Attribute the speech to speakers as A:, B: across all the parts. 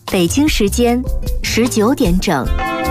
A: 北京时间19点整。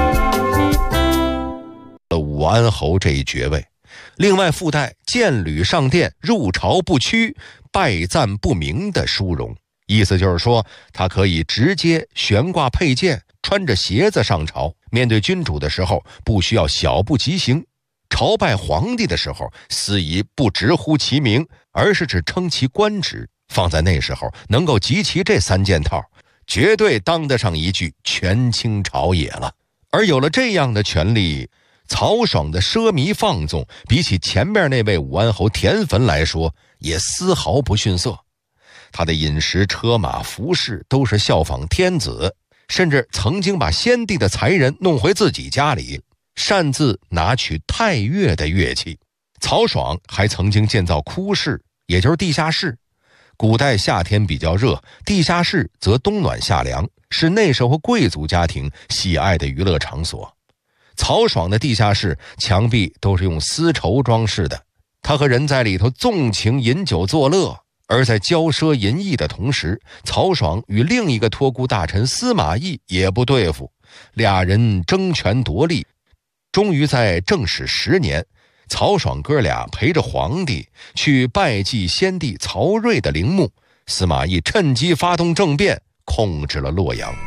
B: 武安侯这一爵位，另外附带剑履上殿、入朝不屈、拜赞不明的殊荣。意思就是说，他可以直接悬挂佩剑，穿着鞋子上朝，面对君主的时候不需要小步疾行，朝拜皇帝的时候司仪不直呼其名，而是只称其官职。放在那时候能够集齐这3件套，绝对当得上一句权倾朝野了。而有了这样的权利，曹爽的奢靡放纵比起前面那位武安侯田汾来说也丝毫不逊色。他的饮食、车马、服饰都是效仿天子，甚至曾经把先帝的才人弄回自己家里，擅自拿取太乐的乐器。曹爽还曾经建造窟室，也就是地下室。古代夏天比较热，地下室则冬暖夏凉，是那时候贵族家庭喜爱的娱乐场所。曹爽的地下室墙壁都是用丝绸装饰的，他和人在里头纵情饮酒作乐。而在骄奢淫逸的同时，曹爽与另一个托孤大臣司马懿也不对付，俩人争权夺利。终于在正始10年，曹爽哥俩陪着皇帝去拜祭先帝曹睿的陵墓，司马懿趁机发动政变，控制了洛阳。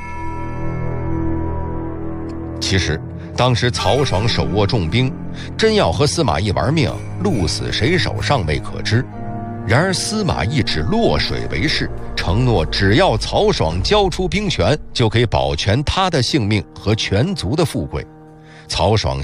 B: 其实当时曹爽手握重兵，真要和司马懿玩命，鹿死谁手尚未可知。然而司马懿只落水为誓，承诺只要曹爽交出兵权，就可以保全他的性命和全族的富贵。曹爽